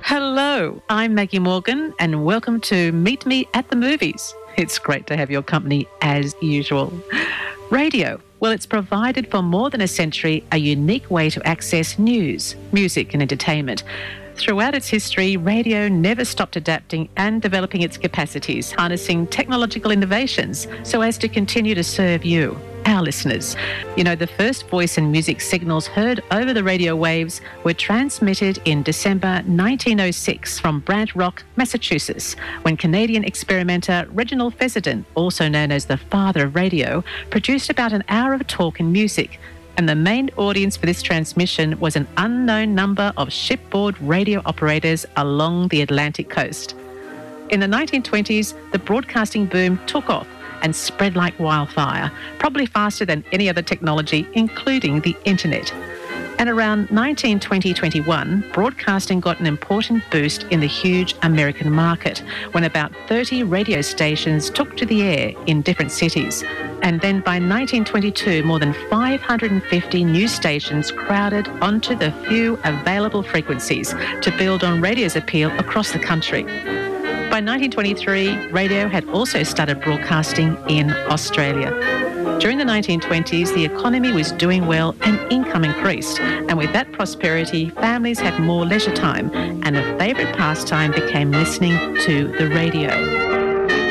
Hello, I'm Maggie Morgan and welcome to Meet Me at the Movies. It's great to have your company as usual. Radio. Well, it's provided for more than a century a unique way to access news, music and entertainment. Throughout its history, radio never stopped adapting and developing its capacities, harnessing technological innovations so as to continue to serve you, our listeners. You know, the first voice and music signals heard over the radio waves were transmitted in December 1906 from Brant Rock, Massachusetts, when Canadian experimenter Reginald Fessenden, also known as the father of radio, produced about an hour of talk and music. And the main audience for this transmission was an unknown number of shipboard radio operators along the Atlantic coast. In the 1920s, the broadcasting boom took off and spread like wildfire, probably faster than any other technology, including the internet. And around 1920-21, broadcasting got an important boost in the huge American market, when about 30 radio stations took to the air in different cities. And then by 1922, more than 550 news stations crowded onto the few available frequencies to build on radio's appeal across the country. By 1923, radio had also started broadcasting in Australia. During the 1920s, the economy was doing well and income increased. And with that prosperity, families had more leisure time, and a favourite pastime became listening to the radio.